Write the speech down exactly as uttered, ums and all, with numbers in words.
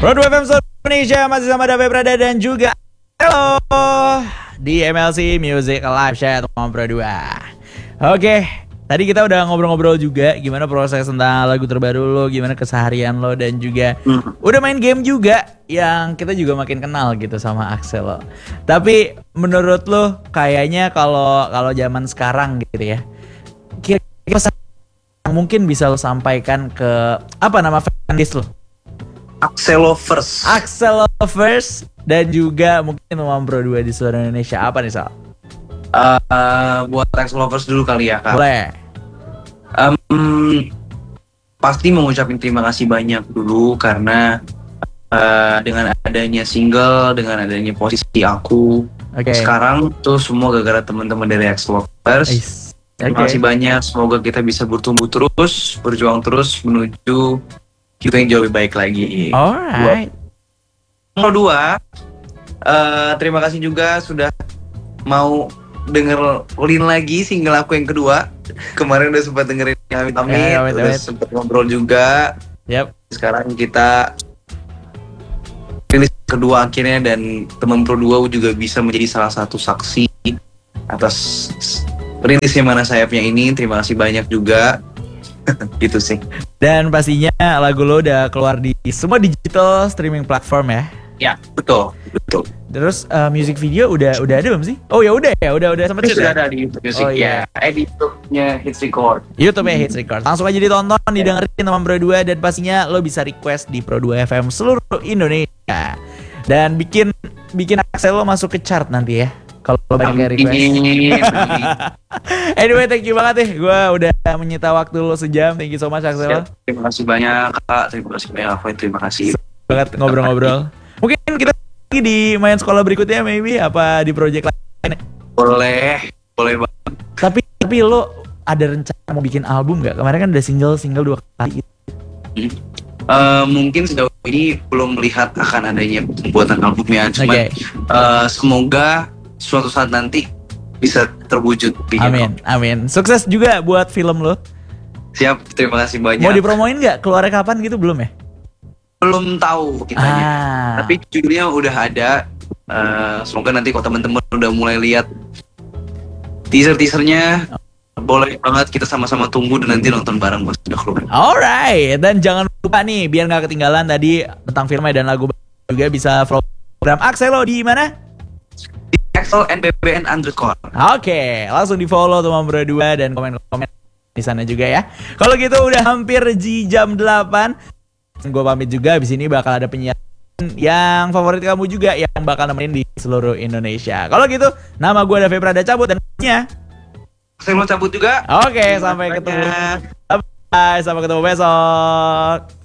Pro dua F M Indonesia masih sama David Prada dan juga halo di M L C Music Live Chat sama Pro dua. Oke, tadi kita udah ngobrol-ngobrol juga gimana proses tentang lagu terbaru lo, gimana keseharian lo dan juga hmm. udah main game juga yang kita juga makin kenal gitu sama Axel lo. Tapi menurut lo kayaknya kalau kalau zaman sekarang gitu ya, kira-kira mungkin bisa lo sampaikan ke apa nama fanbase lo? Axelovers. Axelovers dan juga mungkin teman Pro dua di seluruh Indonesia apa nih Sal? Uh, uh, buat Axelovers dulu kali ya Kak. Boleh. Um, pasti mengucapkan terima kasih banyak dulu karena uh, dengan adanya single, dengan adanya posisi aku okay. sekarang tuh semua gara-gara teman-teman dari Axelovers. Nice. Terima okay. kasih banyak. Semoga kita bisa bertumbuh terus, berjuang terus menuju kita yang jauh lebih baik lagi. Alright. Nomor dua, uh, terima kasih juga sudah mau dengerin lagi single aku yang kedua. Kemarin udah sempat dengerin Amit Amit, yeah, wait, udah wait. sempat ngobrol juga. Yep. Sekarang kita rilis kedua akhirnya dan teman Pro dua juga bisa menjadi salah satu saksi atas rilisnya Mana Sayapnya ini. Terima kasih banyak juga. Gitu sih. Dan pastinya lagu lo udah keluar di semua digital streaming platform ya? Ya, betul, betul. Terus uh, music video udah udah ada belum sih? Oh ya udah ya, udah udah sempat sudah ada di YouTube Music. Oh, ya. Eh di YouTube-nya Hits Record. YouTube-nya Hits Record. Langsung aja ditonton, yeah. didengerin sama Pro dua dan pastinya lo bisa request di Pro dua F M seluruh Indonesia. Dan bikin bikin Axel lo masuk ke chart nanti ya. Kalau banyak request. Anyway, thank you banget deh. Gue udah menyita waktu lo sejam. Thank you so much Axel. Terima kasih banyak Kak. Terima kasih banyak Avoy. Terima kasih banget ngobrol-ngobrol. Mungkin kita lagi di main sekolah berikutnya maybe apa di project lain. Boleh, boleh banget. Tapi tapi lo ada rencana mau bikin album nggak? Kemarin kan udah single-single dua kali. Hmm. Uh, mungkin sejauh ini belum melihat akan adanya pembuatan albumnya. Cuman okay. uh, semoga suatu saat nanti bisa terwujud. Amin, amin. Sukses juga buat film lo. Siap, terima kasih banyak. Mau dipromoin nggak? Keluarnya kapan gitu belum ya? Belum tahu kitanya. Ah. Tapi judulnya udah ada. Uh, semoga nanti kalau teman-teman udah mulai lihat teaser-teasernya, oh. boleh banget kita sama-sama tunggu dan nanti nonton bareng pas sudah keluar. Alright, dan jangan lupa nih biar nggak ketinggalan tadi tentang filmnya dan lagu juga bisa follow program Axel lo di mana? Axel N B B N underscore. Oke, langsung di follow teman Pro dua dan komen-komen di sana juga ya. Kalau gitu udah hampir di jam delapan. Gue pamit juga. Abis ini bakal ada penyiar yang favorit kamu juga yang bakal nemenin di seluruh Indonesia. Kalau gitu, nama gue David Prada cabut dan punya saya mau cabut juga. Oke, sampai ketemu. Bye, sampai ketemu besok.